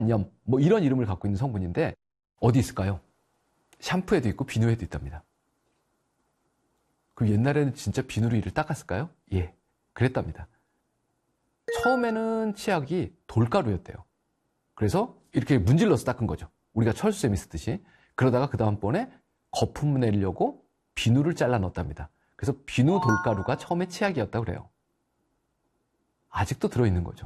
냠, 뭐 이런 이름을 갖고 있는 성분인데 어디 있을까요? 샴푸에도 있고 비누에도 있답니다. 그럼 옛날에는 진짜 비누로 이를 닦았을까요? 예, 그랬답니다. 처음에는 치약이 돌가루였대요. 그래서 이렇게 문질러서 닦은 거죠. 우리가 철수세미 쓰듯이. 그러다가 그 다음번에 거품 내려고 비누를 잘라 넣었답니다. 그래서 비누 돌가루가 처음에 치약이었다고 그래요. 아직도 들어있는 거죠.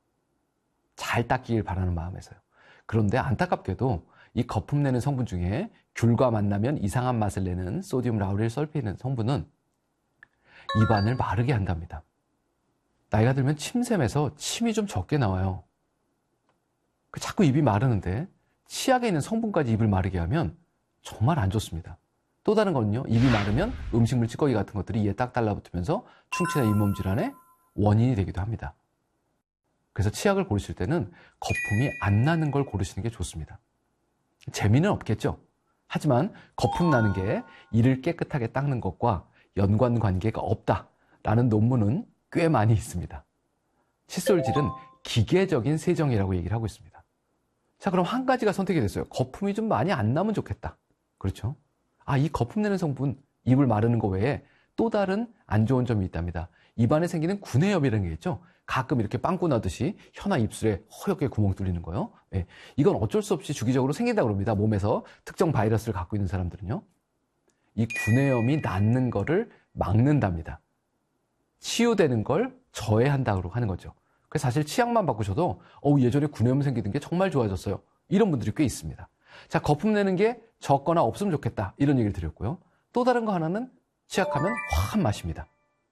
잘 닦이길 바라는 마음에서요. 그런데 안타깝게도 이 거품 내는 성분 중에 귤과 만나면 이상한 맛을 내는 소디움 라우릴 설페이라는 성분은 입안을 마르게 한답니다. 나이가 들면 침샘에서 침이 좀 적게 나와요. 자꾸 입이 마르는데 치약에 있는 성분까지 입을 마르게 하면 정말 안 좋습니다. 또 다른 거는요, 입이 마르면 음식물 찌꺼기 같은 것들이 이에 딱 달라붙으면서 충치나 잇몸 질환의 원인이 되기도 합니다. 그래서 치약을 고르실 때는 거품이 안 나는 걸 고르시는 게 좋습니다. 재미는 없겠죠. 하지만 거품 나는 게 이를 깨끗하게 닦는 것과 연관 관계가 없다라는 논문은 꽤 많이 있습니다. 칫솔질은 기계적인 세정이라고 얘기를 하고 있습니다. 자, 그럼 한 가지가 선택이 됐어요. 거품이 좀 많이 안 나면 좋겠다. 그렇죠? 아, 이 거품 내는 성분, 입을 마르는 거 외에 또 다른 안 좋은 점이 있답니다. 입안에 생기는 구내염이라는 게 있죠. 가끔 이렇게 빵꾸 나듯이 혀나 입술에 허옇게 구멍 뚫리는 거요. 예, 이건 어쩔 수 없이 주기적으로 생긴다고 합니다. 몸에서 특정 바이러스를 갖고 있는 사람들은요. 이 구내염이 낫는 거를 막는답니다. 치유되는 걸 저해한다고 하는 거죠. 그래서 사실 치약만 바꾸셔도 예전에 구내염 생기던 게 정말 좋아졌어요. 이런 분들이 꽤 있습니다. 자, 거품 내는 게 적거나 없으면 좋겠다. 이런 얘기를 드렸고요. 또 다른 거 하나는 치약하면 화한 맛입니다.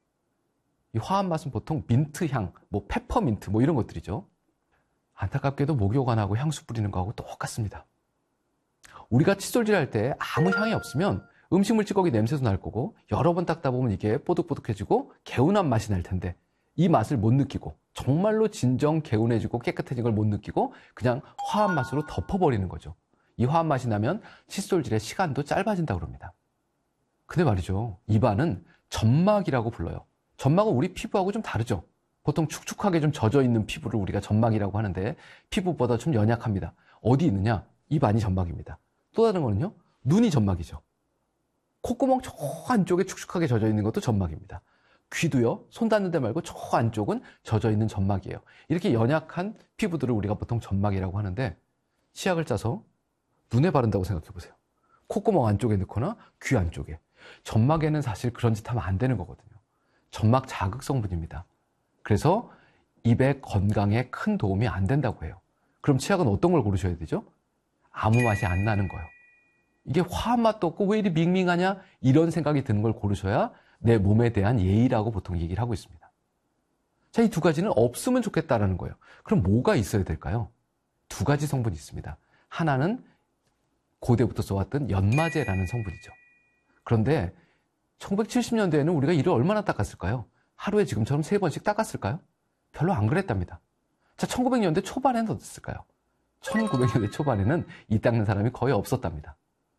이 화한 맛은 보통 민트향, 뭐 페퍼민트 뭐 이런 것들이죠. 안타깝게도 목욕안하고 향수 뿌리는 거하고 똑같습니다. 우리가 칫솔질 할 때 아무 향이 없으면 음식물 찌꺼기 냄새도 날 거고 여러 번 닦다 보면 이게 뽀득뽀득해지고 개운한 맛이 날 텐데 이 맛을 못 느끼고 정말로 진정 개운해지고 깨끗해진 걸 못 느끼고 그냥 화한 맛으로 덮어버리는 거죠. 이 화한 맛이 나면 칫솔질의 시간도 짧아진다고 합니다. 근데 말이죠. 입안은 점막이라고 불러요. 점막은 우리 피부하고 좀 다르죠. 보통 축축하게 좀 젖어있는 피부를 우리가 점막이라고 하는데 피부보다 좀 연약합니다. 어디 있느냐? 입 안이 점막입니다. 또 다른 거는요. 눈이 점막이죠. 콧구멍 저 안쪽에 축축하게 젖어있는 것도 점막입니다. 귀도요. 손 닿는 데 말고 저 안쪽은 젖어있는 점막이에요. 이렇게 연약한 피부들을 우리가 보통 점막이라고 하는데 치약을 짜서 눈에 바른다고 생각해 보세요. 콧구멍 안쪽에 넣거나 귀 안쪽에. 점막에는 사실 그런 짓 하면 안 되는 거거든요. 점막 자극 성분입니다. 그래서 입의 건강에 큰 도움이 안 된다고 해요. 그럼 치약은 어떤 걸 고르셔야 되죠? 아무 맛이 안 나는 거요. 이게 화한 맛도 없고 왜 이리 밍밍하냐? 이런 생각이 드는 걸 고르셔야 내 몸에 대한 예의라고 보통 얘기를 하고 있습니다. 자, 이 두 가지는 없으면 좋겠다라는 거예요. 그럼 뭐가 있어야 될까요? 두 가지 성분이 있습니다. 하나는 고대부터 써왔던 연마제라는 성분이죠. 그런데 1970년대에는 우리가 이를 얼마나 닦았을까요? 하루에 지금처럼 3번씩 닦았을까요? 별로 안 그랬답니다. 자, 1900년대 초반에는 어땠을까요? 1900년대 초반에는 이 닦는 사람이 거의 없었답니다.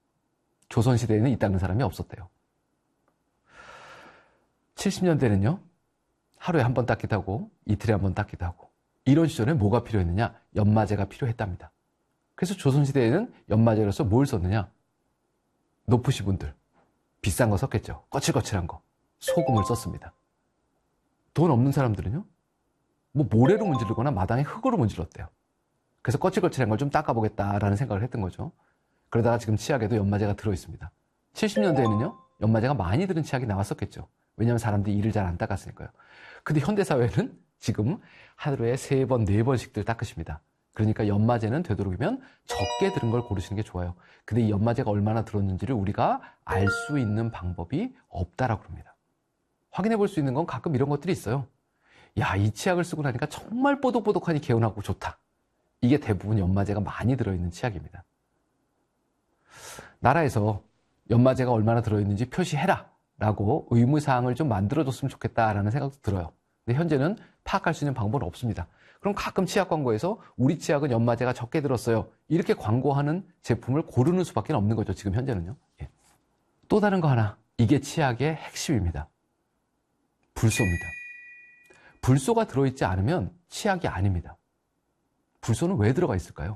조선시대에는 이 닦는 사람이 없었대요. 70년대는요, 하루에 한 번 닦기도 하고, 이틀에 한 번 닦기도 하고, 이런 시절에 뭐가 필요했느냐? 연마제가 필요했답니다. 그래서 조선시대에는 연마제로서 뭘 썼느냐? 높으신 분들, 비싼 거 썼겠죠. 거칠거칠한 거. 소금을 썼습니다. 돈 없는 사람들은요, 뭐 모래로 문지르거나 마당에 흙으로 문질렀대요. 그래서 거칠거칠한 걸 좀 닦아보겠다라는 생각을 했던 거죠. 그러다가 지금 치약에도 연마제가 들어있습니다. 70년대에는요, 연마제가 많이 들은 치약이 나왔었겠죠. 왜냐하면 사람들이 이를 잘 안 닦았으니까요. 근데 현대사회는 지금 하루에 3번, 4번씩들 닦으십니다. 그러니까 연마제는 되도록이면 적게 들은 걸 고르시는 게 좋아요. 근데 이 연마제가 얼마나 들었는지를 우리가 알 수 있는 방법이 없다라고 합니다. 확인해 볼 수 있는 건 가끔 이런 것들이 있어요. 야, 이 치약을 쓰고 나니까 정말 뽀득뽀득하니 개운하고 좋다. 이게 대부분 연마제가 많이 들어있는 치약입니다. 나라에서 연마제가 얼마나 들어있는지 표시해라 라고 의무사항을 좀 만들어줬으면 좋겠다라는 생각도 들어요. 근데 현재는 파악할 수 있는 방법은 없습니다. 그럼 가끔 치약 광고에서 우리 치약은 연마제가 적게 들었어요. 이렇게 광고하는 제품을 고르는 수밖에 없는 거죠. 지금 현재는요. 예. 또 다른 거 하나. 이게 치약의 핵심입니다. 불소입니다. 불소가 들어있지 않으면 치약이 아닙니다. 불소는 왜 들어가 있을까요?